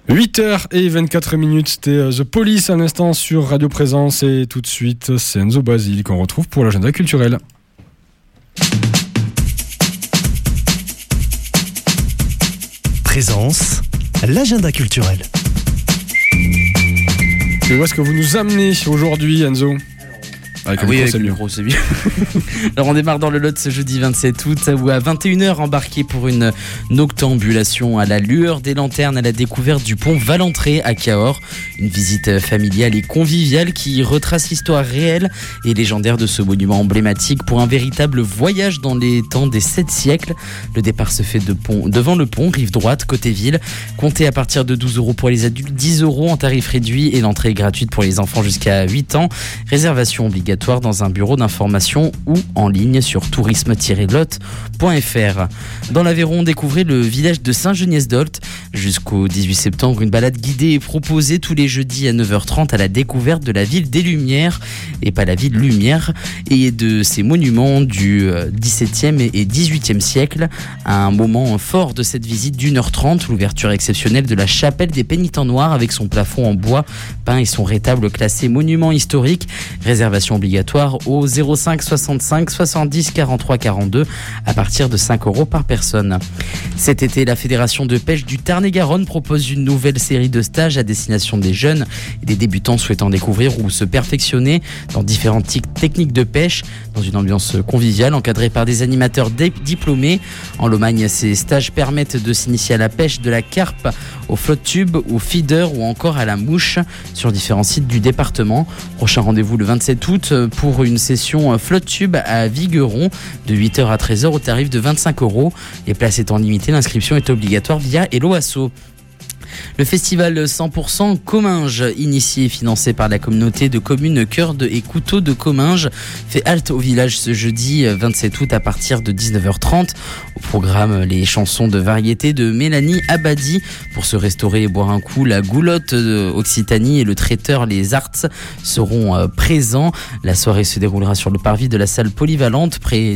8h24, c'était The Police à l'instant sur Radio Présence et tout de suite c'est Enzo Basile qu'on retrouve pour l'agenda culturel. Présence, l'agenda culturel. Et où est-ce que vous nous amenez aujourd'hui, Enzo ? Avec le micro, c'est bien. Alors on démarre dans le Lot ce jeudi 27 août où à 21h embarqué pour une noctambulation à la lueur des lanternes à la découverte du pont Valentré à Cahors. Une visite familiale et conviviale qui retrace l'histoire réelle et légendaire de ce monument emblématique pour un véritable voyage dans les temps des 7 siècles. Le départ se fait devant le pont, rive droite, côté ville. Comptez à partir de 12 € pour les adultes, 10 € en tarif réduit et l'entrée est gratuite pour les enfants jusqu'à 8 ans. Réservation obligatoire dans un bureau d'information ou en ligne sur tourisme-lot.fr. Dans l'Aveyron, découvrez le village de Saint-Geniès-d'Olt. Jusqu'au 18 septembre, une balade guidée est proposée tous les jeudis à 9h30 à la découverte de la ville des Lumières, et pas la ville Lumière, et de ses monuments du XVIIe et XVIIIe siècle. Un moment fort de cette visite d'1h30, l'ouverture exceptionnelle de la chapelle des Pénitents Noirs avec son plafond en bois peint et son rétable classé monument historique. Réservation obligatoire au 05 65 70 43 42 à partir de 5 € par personne. Cet été, la Fédération de pêche du Tarn-et-Garonne propose une nouvelle série de stages à destination des jeunes et des débutants souhaitant découvrir ou se perfectionner dans différentes techniques de pêche dans une ambiance conviviale encadrée par des animateurs diplômés. En Lomagne, ces stages permettent de s'initier à la pêche de la carpe, au flotte-tube, au feeder ou encore à la mouche sur différents sites du département. Prochain rendez-vous le 27 août pour une session flotte-tube à Vigueron de 8h à 13h au tarif de 25 €. Les places étant limitées, l'inscription est obligatoire via Hello Asso. Le festival 100% Comminges, initié et financé par la communauté de communes Cœur et Couteau de Comminges, fait halte au village ce jeudi 27 août à partir de 19h30. Au programme, les chansons de variété de Mélanie Abadi. Pour se restaurer et boire un coup, la Goulotte Occitanie et le traiteur Les Arts seront présents. La soirée se déroulera sur le parvis de la salle polyvalente près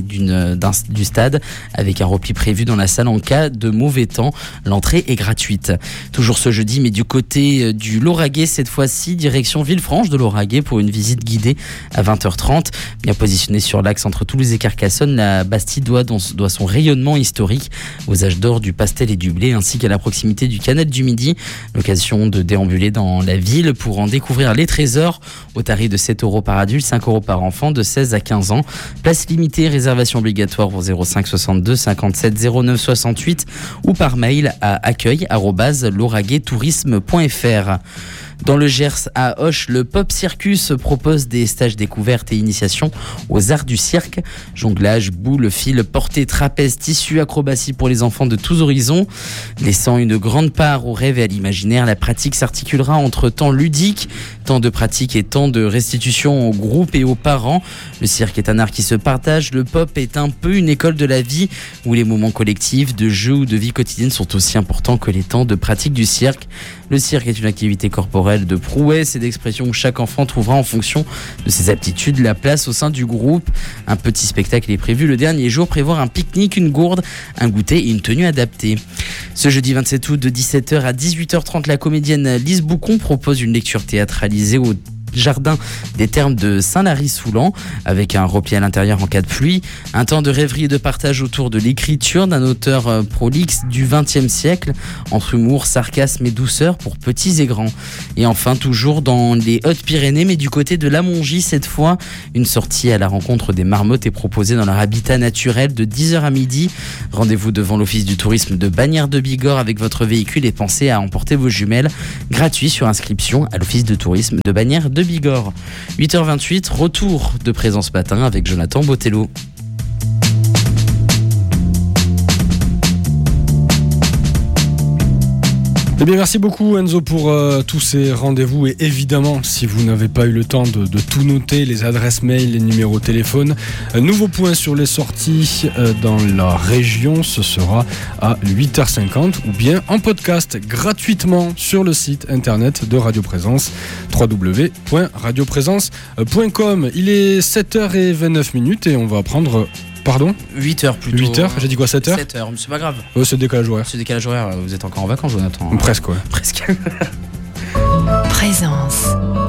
du stade avec un repli prévu dans la salle en cas de mauvais temps. L'entrée est gratuite. Toujours ce jeudi, mais du côté du Lauragais cette fois-ci, direction Villefranche de Lauragais pour une visite guidée à 20h30. Bien positionnée sur l'axe entre Toulouse et Carcassonne, la Bastide doit son rayonnement historique aux âges d'or du pastel et du blé, ainsi qu'à la proximité du canal du Midi. L'occasion de déambuler dans la ville pour en découvrir les trésors au tarif de 7 € par adulte, 5 € par enfant de 16 à 15 ans. Place limitée, réservation obligatoire au 05 62 57 09 68 ou par mail à accueil@lauragais-tourisme.fr. Dans le Gers, à Auch, le Pop Circus propose des stages découvertes et initiation aux arts du cirque. Jonglage, boules, fil, portée, trapèze, tissu, acrobatie pour les enfants de tous horizons. Laissant une grande part au rêve et à l'imaginaire, la pratique s'articulera entre temps ludique, temps de pratique et temps de restitution au groupe et aux parents. Le cirque est un art qui se partage, le pop est un peu une école de la vie où les moments collectifs, de jeu ou de vie quotidienne sont aussi importants que les temps de pratique du cirque. Le cirque est une activité corporelle de prouesse et d'expression où chaque enfant trouvera en fonction de ses aptitudes la place au sein du groupe. Un petit spectacle est prévu le dernier jour, prévoir un pique-nique, une gourde, un goûter et une tenue adaptée. Ce jeudi 27 août de 17h à 18h30, la comédienne Lise Boucon propose une lecture théâtralisée au jardin des Thermes de Saint-Lary-Soulan avec un repli à l'intérieur en cas de pluie. Un temps de rêverie et de partage autour de l'écriture d'un auteur prolixe du XXe siècle entre humour, sarcasme et douceur pour petits et grands. Et enfin, toujours dans les Hautes-Pyrénées, mais du côté de la Mongie cette fois, une sortie à la rencontre des marmottes est proposée dans leur habitat naturel de 10h à midi. Rendez-vous devant l'office du tourisme de Bagnères de Bigorre avec votre véhicule et pensez à emporter vos jumelles. Gratuit sur inscription à l'office de tourisme de Bagnères de Bigorre. 8h28, retour de Présence Matin avec Jonathan Botello. Eh bien, merci beaucoup Enzo pour tous ces rendez-vous et évidemment, si vous n'avez pas eu le temps de tout noter, les adresses mail, les numéros de téléphone, nouveau point sur les sorties dans la région, ce sera à 8h50 ou bien en podcast gratuitement sur le site internet de Radio Présence, www.radioprésence.com. Il est 7h29 et on va prendre Pardon ? 8h plutôt. 8h ? J'ai dit quoi, 7h ? 7h, mais c'est pas grave. Oh, c'est décalage horaire. C'est décalage horaire, vous êtes encore en vacances, Jonathan. Presque, ouais. Presque. Présence.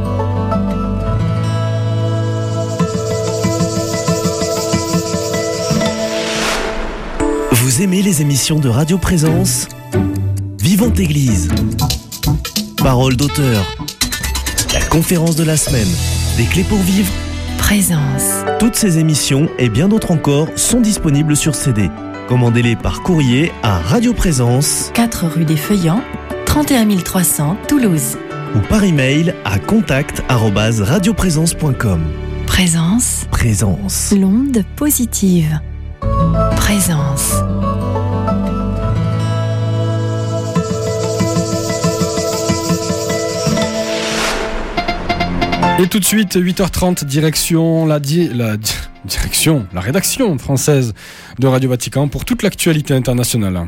Vous aimez les émissions de Radio Présence ? Vivante Église. Parole d'auteur. La conférence de la semaine. Des clés pour vivre. Présence. Toutes ces émissions et bien d'autres encore sont disponibles sur CD. Commandez-les par courrier à Radio Présence 4 rue des Feuillants, 31 300 Toulouse. ou par email à contact@radioprésence.com. Présence. Présence. L'onde positive. Présence. Et tout de suite, 8h30, direction la rédaction française de Radio Vatican pour toute l'actualité internationale.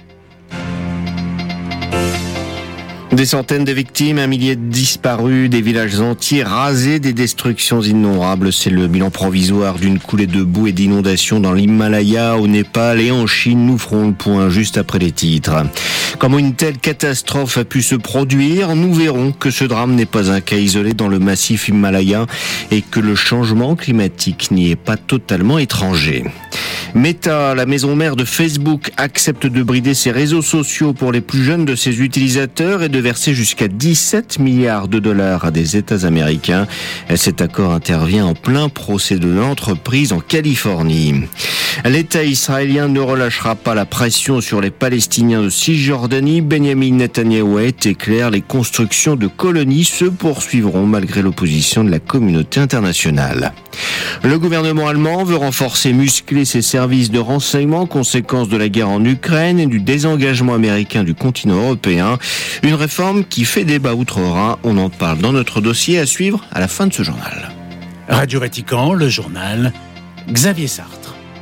Des centaines de victimes, 1 millier de disparus, des villages entiers rasés, des destructions innombrables. C'est le bilan provisoire d'une coulée de boue et d'inondations dans l'Himalaya, au Népal et en Chine. Nous ferons le point juste après les titres. Comment une telle catastrophe a pu se produire ? Nous verrons que ce drame n'est pas un cas isolé dans le massif himalayen et que le changement climatique n'y est pas totalement étranger. Meta, la maison mère de Facebook, accepte de brider ses réseaux sociaux pour les plus jeunes de ses utilisateurs et de verser jusqu'à 17 milliards de dollars à des États américains. Cet accord intervient en plein procès de l'entreprise en Californie. L'État israélien ne relâchera pas la pression sur les Palestiniens de Cisjordanie. Benjamin Netanyahou a été clair, les constructions de colonies se poursuivront malgré l'opposition de la communauté internationale. Le gouvernement allemand veut renforcer et muscler ses services de renseignement, conséquence de la guerre en Ukraine et du désengagement américain du continent européen. Une réforme qui fait débat outre-Rhin. On en parle dans notre dossier à suivre à la fin de ce journal. Radio Vatican, le journal, Xavier Sartre.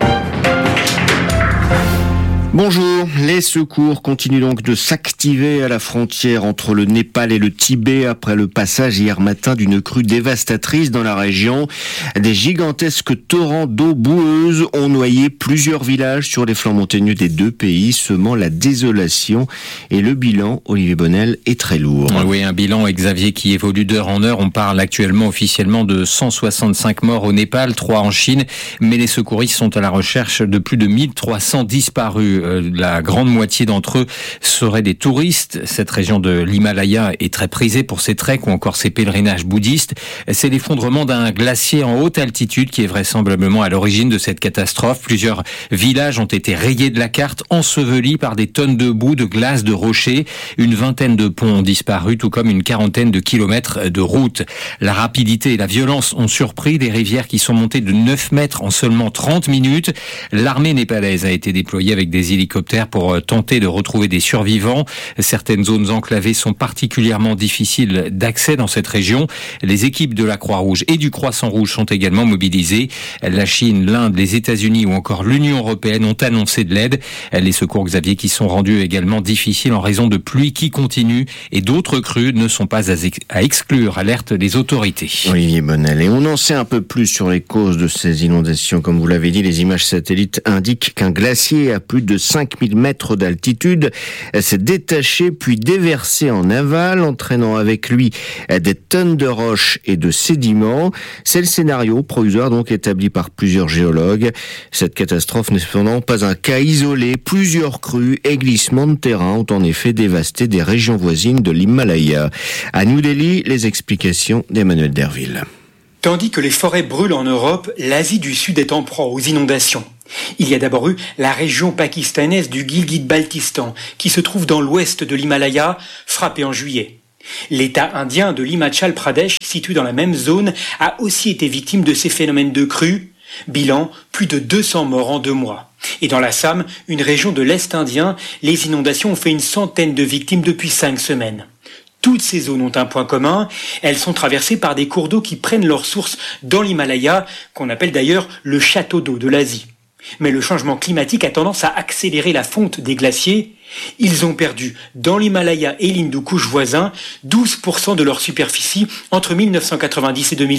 Bonjour, les secours continuent donc de s'activer à la frontière entre le Népal et le Tibet après le passage hier matin d'une crue dévastatrice dans la région. Des gigantesques torrents d'eau boueuse ont noyé plusieurs villages sur les flancs montagneux des deux pays, semant la désolation. Et le bilan, Olivier Bonnel, est très lourd. Oui, un bilan, Xavier, qui évolue d'heure en heure. On parle actuellement officiellement de 165 morts au Népal, 3 en Chine, mais les secouristes sont à la recherche de plus de 1300 disparus. La grande moitié d'entre eux seraient des touristes. Cette région de l'Himalaya est très prisée pour ses treks ou encore ses pèlerinages bouddhistes. C'est l'effondrement d'un glacier en haute altitude qui est vraisemblablement à l'origine de cette catastrophe. Plusieurs villages ont été rayés de la carte, ensevelis par des tonnes de boue, de glace, de rochers. Une vingtaine de ponts ont disparu, tout comme une quarantaine de kilomètres de routes. La rapidité et la violence ont surpris des rivières qui sont montées de 9 mètres en seulement 30 minutes. L'armée népalaise a été déployée avec des hélicoptères pour tenter de retrouver des survivants. Certaines zones enclavées sont particulièrement difficiles d'accès dans cette région. Les équipes de la Croix-Rouge et du Croissant-Rouge sont également mobilisées. La Chine, l'Inde, les États-Unis ou encore l'Union européenne ont annoncé de l'aide. Les secours, Xavier, qui sont rendus également difficiles en raison de pluies qui continuent et d'autres crues ne sont pas à exclure, alerte les autorités. Olivier Bonnel, et on en sait un peu plus sur les causes de ces inondations. Comme vous l'avez dit, les images satellites indiquent qu'un glacier à plus de 5000 mètres d'altitude s'est détaché puis déversé en aval, entraînant avec lui des tonnes de roches et de sédiments. C'est le scénario provisoire donc établi par plusieurs géologues. Cette catastrophe n'est cependant pas un cas isolé. Plusieurs crues et glissements de terrain ont en effet dévasté des régions voisines de l'Himalaya. À New Delhi, les explications d'Emmanuel Derville. Tandis que les forêts brûlent en Europe, l'Asie du Sud est en proie aux inondations. Il y a d'abord eu la région pakistanaise du Gilgit-Baltistan, qui se trouve dans l'ouest de l'Himalaya, frappée en juillet. L'État indien de l'Himachal Pradesh, situé dans la même zone, a aussi été victime de ces phénomènes de crues. Bilan, plus de 200 morts en 2 mois. Et dans l'Assam, une région de l'Est indien, les inondations ont fait une centaine de victimes depuis 5 semaines. Toutes ces zones ont un point commun, elles sont traversées par des cours d'eau qui prennent leur source dans l'Himalaya, qu'on appelle d'ailleurs le château d'eau de l'Asie. Mais le changement climatique a tendance à accélérer la fonte des glaciers. Ils ont perdu, dans l'Himalaya et l'Hindu Kush voisin, 12% de leur superficie entre 1990 et 2020.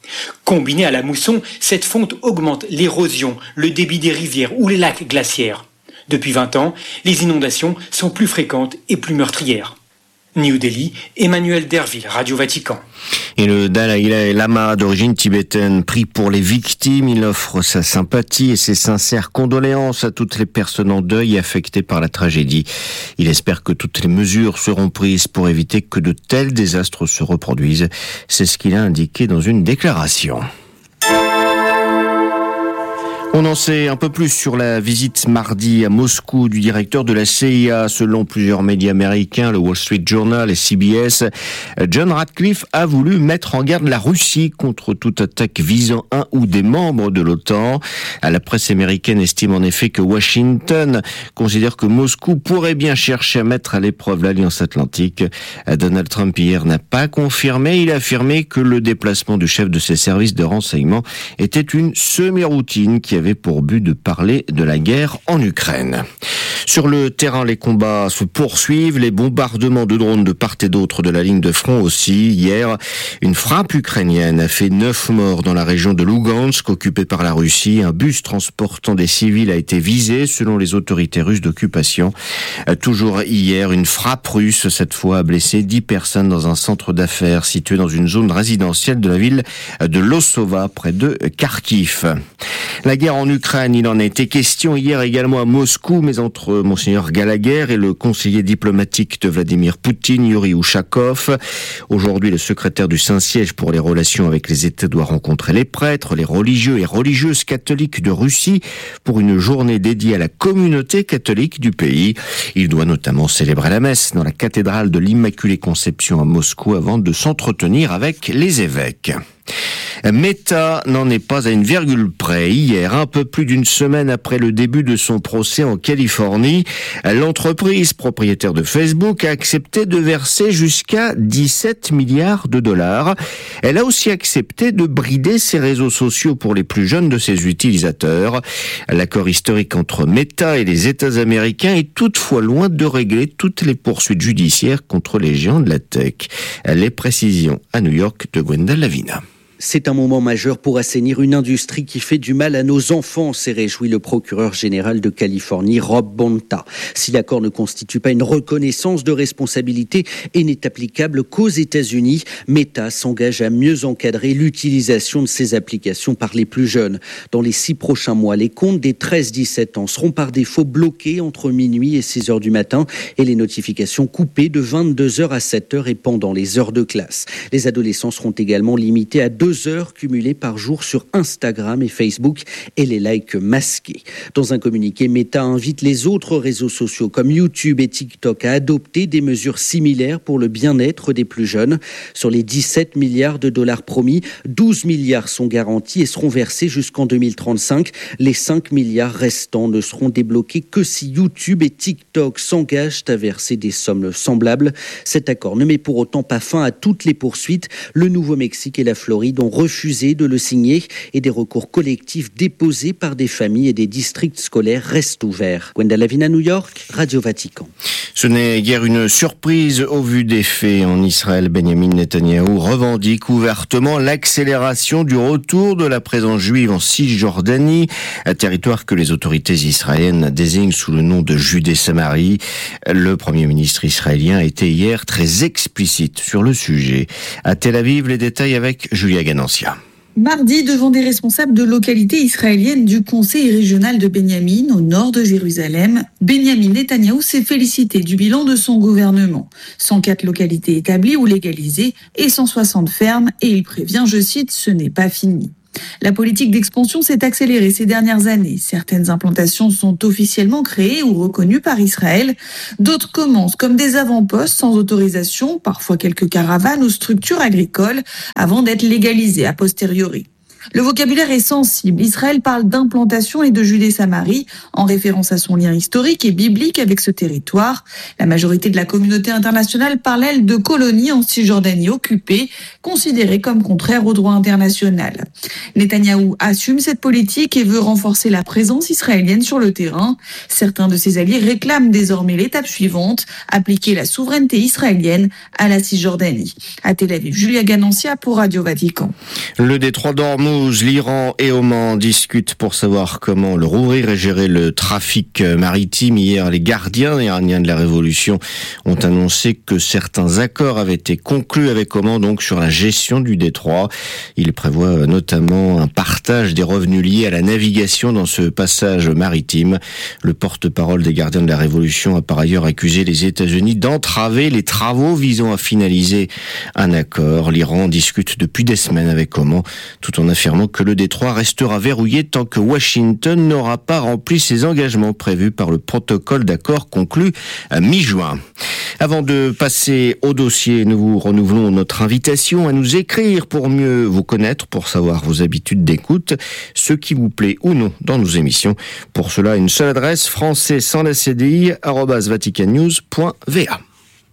Combinée à la mousson, cette fonte augmente l'érosion, le débit des rivières ou les lacs glaciaires. Depuis 20 ans, les inondations sont plus fréquentes et plus meurtrières. New Delhi, Emmanuel Derville, Radio Vatican. Et le Dalai Lama d'origine tibétaine prie pour les victimes. Il offre sa sympathie et ses sincères condoléances à toutes les personnes en deuil affectées par la tragédie. Il espère que toutes les mesures seront prises pour éviter que de tels désastres se reproduisent. C'est ce qu'il a indiqué dans une déclaration. On en sait un peu plus sur la visite mardi à Moscou du directeur de la CIA. Selon plusieurs médias américains, le Wall Street Journal et CBS, John Ratcliffe a voulu mettre en garde la Russie contre toute attaque visant un ou des membres de l'OTAN. La presse américaine estime en effet que Washington considère que Moscou pourrait bien chercher à mettre à l'épreuve l'Alliance Atlantique. Donald Trump hier n'a pas confirmé. Il a affirmé que le déplacement du chef de ses services de renseignement était une semi-routine qui avait pour but de parler de la guerre en Ukraine. Sur le terrain, les combats se poursuivent, les bombardements de drones de part et d'autre de la ligne de front aussi. Hier, une frappe ukrainienne a fait 9 morts dans la région de Lugansk, occupée par la Russie. Un bus transportant des civils a été visé, selon les autorités russes d'occupation. Toujours hier, une frappe russe, cette fois, a blessé 10 personnes dans un centre d'affaires situé dans une zone résidentielle de la ville de Losova, près de Kharkiv. La guerre en Ukraine, il en a été question hier également à Moscou, mais entre Monseigneur Gallagher et le conseiller diplomatique de Vladimir Poutine, Yuri Ushakov. Aujourd'hui, le secrétaire du Saint-Siège pour les relations avec les États doit rencontrer les prêtres, les religieux et religieuses catholiques de Russie pour une journée dédiée à la communauté catholique du pays. Il doit notamment célébrer la messe dans la cathédrale de l'Immaculée Conception à Moscou avant de s'entretenir avec les évêques. Meta n'en est pas à une virgule près. Hier, un peu plus d'une semaine après le début de son procès en Californie, l'entreprise propriétaire de Facebook a accepté de verser jusqu'à 17 milliards de dollars. Elle a aussi accepté de brider ses réseaux sociaux pour les plus jeunes de ses utilisateurs. L'accord historique entre Meta et les États américains est toutefois loin de régler toutes les poursuites judiciaires contre les géants de la tech. Les précisions à New York de Gwendal Lavina. C'est un moment majeur pour assainir une industrie qui fait du mal à nos enfants, s'est réjoui le procureur général de Californie, Rob Bonta. Si l'accord ne constitue pas une reconnaissance de responsabilité et n'est applicable qu'aux États-Unis, Meta s'engage à mieux encadrer l'utilisation de ces applications par les plus jeunes. Dans les 6 prochains mois, les comptes des 13-17 ans seront par défaut bloqués entre minuit et 6 heures du matin et les notifications coupées de 22h à 7h et pendant les heures de classe. Les adolescents seront également limités à 2 heures cumulées par jour sur Instagram et Facebook et les likes masqués. Dans un communiqué, Meta invite les autres réseaux sociaux comme YouTube et TikTok à adopter des mesures similaires pour le bien-être des plus jeunes. Sur les 17 milliards de dollars promis, 12 milliards sont garantis et seront versés jusqu'en 2035. Les 5 milliards restants ne seront débloqués que si YouTube et TikTok s'engagent à verser des sommes semblables. Cet accord ne met pour autant pas fin à toutes les poursuites. Le Nouveau-Mexique et la Floride ont refusé de le signer et des recours collectifs déposés par des familles et des districts scolaires restent ouverts. Gwendal Lavina, New York, Radio Vatican. Ce n'est guère une surprise au vu des faits. En Israël, Benjamin Netanyahou revendique ouvertement l'accélération du retour de la présence juive en Cisjordanie, un territoire que les autorités israéliennes désignent sous le nom de Judée-Samarie. Le Premier ministre israélien a été hier très explicite sur le sujet. À Tel Aviv, les détails avec Julia Ganancia. Mardi, devant des responsables de localités israéliennes du conseil régional de Benyamin, au nord de Jérusalem, Benjamin Netanyahou s'est félicité du bilan de son gouvernement. 104 localités établies ou légalisées et 160 fermes, et il prévient, je cite, « ce n'est pas fini ». La politique d'expansion s'est accélérée ces dernières années. Certaines implantations sont officiellement créées ou reconnues par Israël. D'autres commencent comme des avant-postes sans autorisation, parfois quelques caravanes ou structures agricoles, avant d'être légalisées a posteriori. Le vocabulaire est sensible. Israël parle d'implantation et de Judée-Samarie, en référence à son lien historique et biblique avec ce territoire. La majorité de la communauté internationale parle, elle, de colonies en Cisjordanie occupée, considérées comme contraires au droit international. Netanyahou assume cette politique et veut renforcer la présence israélienne sur le terrain. Certains de ses alliés réclament désormais l'étape suivante, appliquer la souveraineté israélienne à la Cisjordanie. À Tel Aviv, Julia Ganancia pour Radio Vatican. Le détroit d'Ormuz, l'Iran et Oman discutent pour savoir comment le rouvrir et gérer le trafic maritime. Hier, les gardiens iraniens de la révolution ont annoncé que certains accords avaient été conclus avec Oman, donc sur la gestion du détroit. Ils prévoient notamment un partage des revenus liés à la navigation dans ce passage maritime. Le porte-parole des gardiens de la révolution a par ailleurs accusé les États-Unis d'entraver les travaux visant à finaliser un accord. L'Iran discute depuis des semaines avec Oman, tout en affirmant que le détroit restera verrouillé tant que Washington n'aura pas rempli ses engagements prévus par le protocole d'accord conclu à mi-juin. Avant de passer au dossier, nous vous renouvelons notre invitation à nous écrire pour mieux vous connaître, pour savoir vos habitudes d'écoute, ce qui vous plaît ou non dans nos émissions. Pour cela, une seule adresse, français sans la cédille, @vaticannews.va.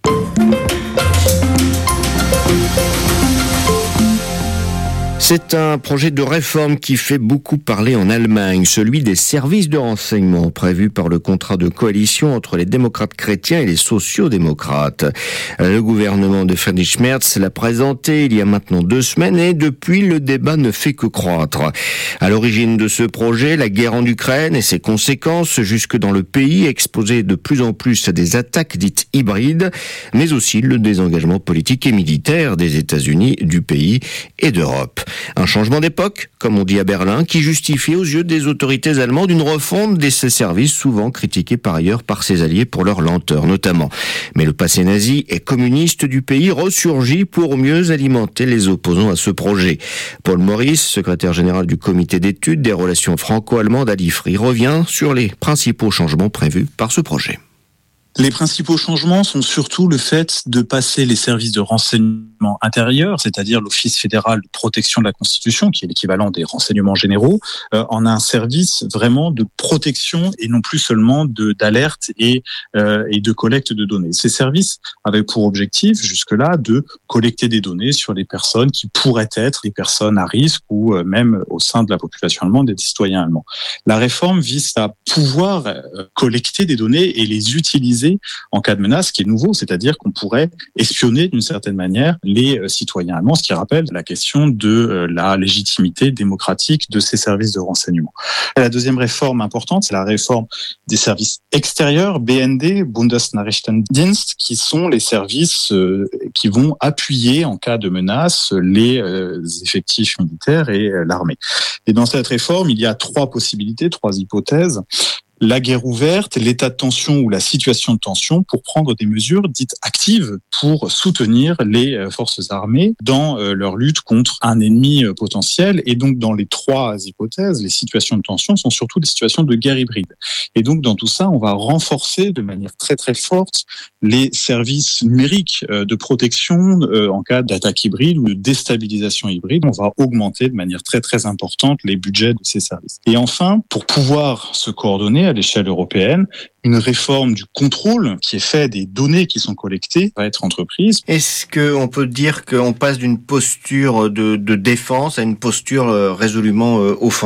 C'est un projet de réforme qui fait beaucoup parler en Allemagne, celui des services de renseignement prévu par le contrat de coalition entre les démocrates chrétiens et les sociaux-démocrates. Le gouvernement de Friedrich Merz l'a présenté il y a maintenant 2 semaines et depuis le débat ne fait que croître. À l'origine de ce projet, la guerre en Ukraine et ses conséquences jusque dans le pays exposé de plus en plus à des attaques dites hybrides, mais aussi le désengagement politique et militaire des États-Unis, du pays et d'Europe. Un changement d'époque, comme on dit à Berlin, qui justifie aux yeux des autorités allemandes une refonte de ces services, souvent critiqués par ailleurs par ses alliés pour leur lenteur notamment. Mais le passé nazi et communiste du pays ressurgit pour mieux alimenter les opposants à ce projet. Paul Maurice, secrétaire général du comité d'études des relations franco-allemandes à l'IFRI, revient sur les principaux changements prévus par ce projet. Les principaux changements sont surtout le fait de passer les services de renseignement intérieur, c'est-à-dire l'Office fédéral de protection de la Constitution, qui est l'équivalent des renseignements généraux, en un service vraiment de protection et non plus seulement d'alerte et de collecte de données. Ces services avaient pour objectif jusque-là de collecter des données sur les personnes qui pourraient être des personnes à risque ou même au sein de la population allemande et des citoyens allemands. La réforme vise à pouvoir collecter des données et les utiliser en cas de menace, ce qui est nouveau, c'est-à-dire qu'on pourrait espionner d'une certaine manière les citoyens allemands, ce qui rappelle la question de la légitimité démocratique de ces services de renseignement. La deuxième réforme importante, c'est la réforme des services extérieurs, BND, Bundesnachrichtendienst, qui sont les services qui vont appuyer en cas de menace les effectifs militaires et l'armée. Et dans cette réforme, il y a 3 possibilités, 3 hypothèses. La guerre ouverte, l'état de tension ou la situation de tension pour prendre des mesures dites actives pour soutenir les forces armées dans leur lutte contre un ennemi potentiel. Et donc, dans les 3 hypothèses, les situations de tension sont surtout des situations de guerre hybride. Et donc, dans tout ça, on va renforcer de manière très, très forte les services numériques de protection en cas d'attaque hybride ou de déstabilisation hybride. On va augmenter de manière très, très importante les budgets de ces services. Et enfin, pour pouvoir se coordonner à l'échelle européenne, une réforme du contrôle qui est fait des données qui sont collectées va être entreprise. Est-ce qu'on peut dire qu'on passe d'une posture de défense à une posture résolument offensive ?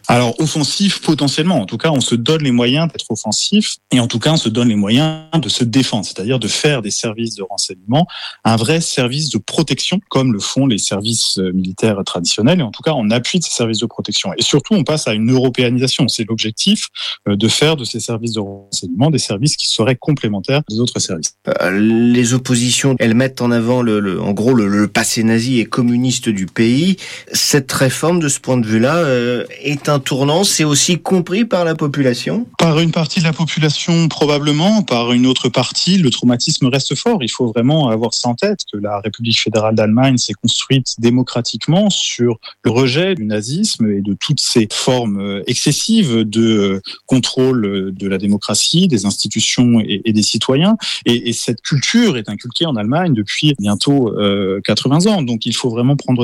Alors, offensive potentiellement. En tout cas, on se donne les moyens d'être offensif et en tout cas, on se donne les moyens de se défendre, c'est-à-dire de faire des services de renseignement un vrai service de protection, comme le font les services militaires traditionnels, et en tout cas, on appuie de ces services de protection. Et surtout, on passe à une européanisation. C'est l'objectif de faire de ces services de renseignement des services qui seraient complémentaires des autres services. Les oppositions, elles mettent en avant en gros le passé nazi et communiste du pays. Cette réforme, de ce point de vue-là, est un tournant. C'est aussi compris par la population ? Par une partie de la population, probablement. Par une autre partie, le traumatisme reste fort. Il faut vraiment avoir ça en tête, que la République fédérale d'Allemagne s'est construite démocratiquement sur le rejet du nazisme et de toutes ces formes excessives de contrôle de la démocratie, des institutions et des citoyens. Et cette culture est inculquée en Allemagne depuis bientôt 80 ans. Donc il faut vraiment prendre